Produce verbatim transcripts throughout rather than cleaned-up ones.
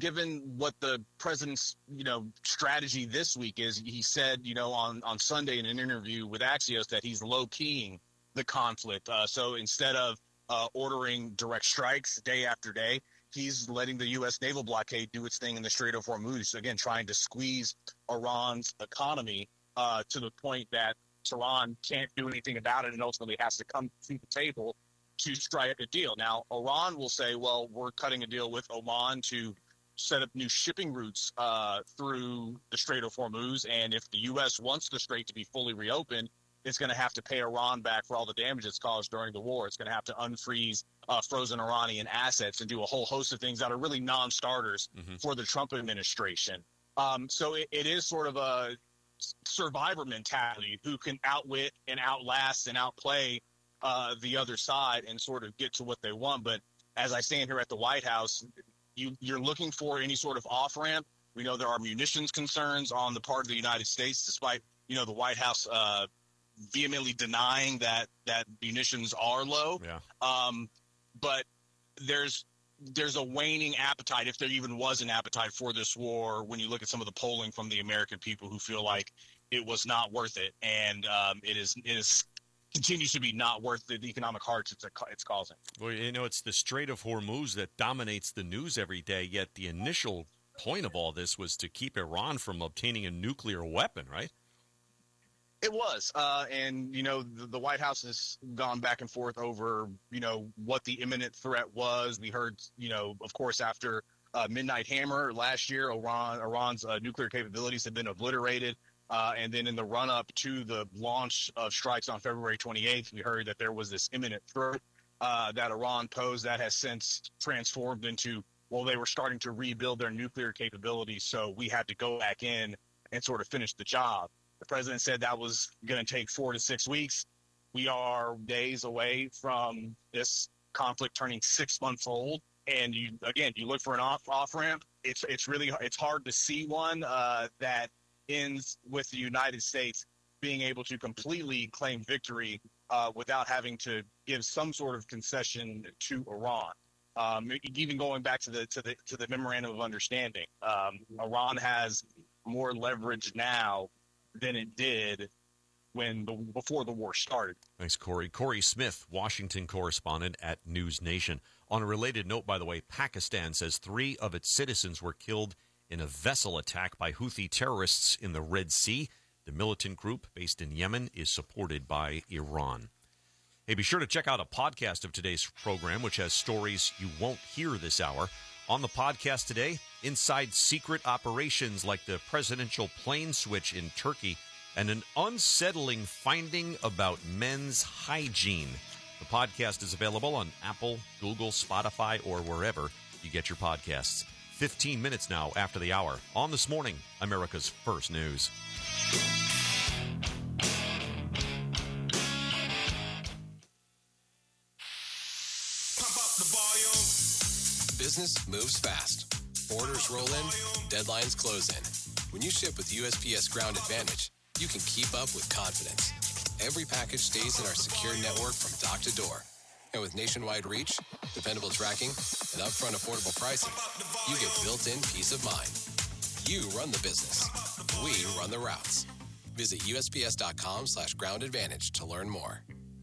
given what the president's, you know, strategy this week is, he said, you know, on, on Sunday in an interview with Axios that he's low-keying the conflict. Uh, so instead of uh, ordering direct strikes day after day, he's letting the U S naval blockade do its thing in the Strait of Hormuz. Again, trying to squeeze Iran's economy uh, to the point that Tehran can't do anything about it and ultimately has to come to the table to strike a deal. Now, Iran will say, well, we're cutting a deal with Oman to set up new shipping routes uh, through the Strait of Hormuz. And if the U S wants the strait to be fully reopened, it's going to have to pay Iran back for all the damage it's caused during the war. It's going to have to unfreeze uh, frozen Iranian assets and do a whole host of things that are really non-starters mm-hmm. for the Trump administration. Um, so it, it is sort of a survivor mentality who can outwit and outlast and outplay uh, the other side and sort of get to what they want. But as I stand here at the White House, you, you're looking for any sort of off-ramp. We know there are munitions concerns on the part of the United States, despite, you know, the White House uh, vehemently denying that that munitions are low. Yeah. Um, but there's there's a waning appetite, if there even was an appetite for this war, when you look at some of the polling from the American people who feel like it was not worth it, and um, it is it is continues to be not worth the, the economic hardships it's, it's causing. Well, you know, it's the Strait of Hormuz that dominates the news every day, yet the initial point of all this was to keep Iran from obtaining a nuclear weapon, right? It was. Uh, and, you know, the, the White House has gone back and forth over, you know, what the imminent threat was. We heard, you know, of course, after uh, Midnight Hammer last year, Iran, Iran's uh, nuclear capabilities have been obliterated. Uh, and then in the run-up to the launch of strikes on February twenty-eighth, we heard that there was this imminent threat uh, that Iran posed that has since transformed into, well, they were starting to rebuild their nuclear capabilities, so we had to go back in and sort of finish the job. The president said that was going to take four to six weeks. We are days away from this conflict turning six months old. And you, again, you look for an off off ramp. It's it's really it's hard to see one uh, that ends with the United States being able to completely claim victory uh, without having to give some sort of concession to Iran. Um, even going back to the to the to the memorandum of understanding, um, Iran has more leverage now than it did when the, before the war started. Thanks, Corey. Corey Smith, Washington correspondent at News Nation. On a related note, by the way, Pakistan says three of its citizens were killed in a vessel attack by Houthi terrorists in the Red Sea. The militant group based in Yemen is supported by Iran. Hey, be sure to check out a podcast of today's program, which has stories you won't hear this hour. On the podcast today, inside secret operations like the presidential plane switch in Turkey and an unsettling finding about men's hygiene. The podcast is available on Apple, Google, Spotify, or wherever you get your podcasts. fifteen minutes now after the hour. On This Morning, America's First News. Business moves fast. Orders roll in, deadlines close in. When you ship with U S P S Ground Advantage, you can keep up with confidence. Every package stays in our secure network from dock to door. And with nationwide reach, dependable tracking, and upfront affordable pricing, you get built-in peace of mind. You run the business. We run the routes. Visit USPS.com slash ground advantage to learn more.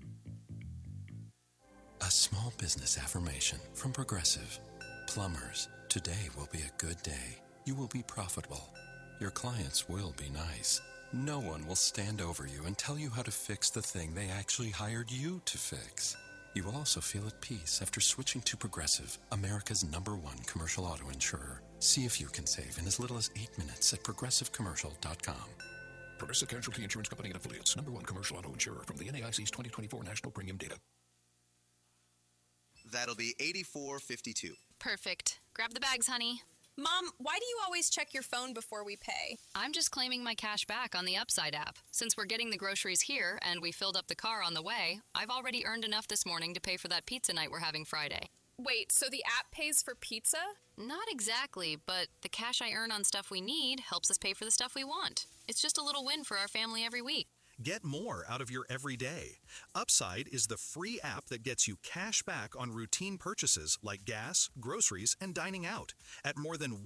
A small business affirmation from Progressive. Plumbers, today will be a good day. You will be profitable. Your clients will be nice. No one will stand over you and tell you how to fix the thing they actually hired you to fix. You will also feel at peace after switching to Progressive, America's number one commercial auto insurer. See if you can save in as little as eight minutes at progressive commercial dot com. Progressive Casualty Insurance Company and Affiliates. Number one commercial auto insurer from the N A I C's twenty twenty-four National Premium Data. That'll be eighty-four fifty-two. Perfect. Grab the bags, honey. Mom, why do you always check your phone before we pay? I'm just claiming my cash back on the Upside app. Since we're getting the groceries here and we filled up the car on the way, I've already earned enough this morning to pay for that pizza night we're having Friday. Wait, so the app pays for pizza? Not exactly, but the cash I earn on stuff we need helps us pay for the stuff we want. It's just a little win for our family every week. Get more out of your everyday. Upside is the free app that gets you cash back on routine purchases like gas, groceries, and dining out at more than